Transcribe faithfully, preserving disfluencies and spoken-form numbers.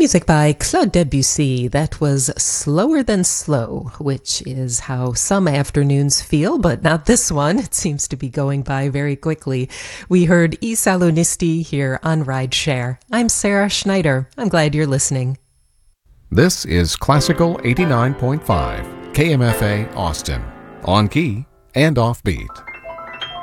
Music by Claude Debussy. That was Slower Than Slow, which is how some afternoons feel, but not this one. It seems to be going by very quickly. We heard I Salonisti here on Rideshare. I'm Sarah Schneider. I'm glad you're listening. This is Classical eighty-nine point five, K M F A Austin, on key and offbeat.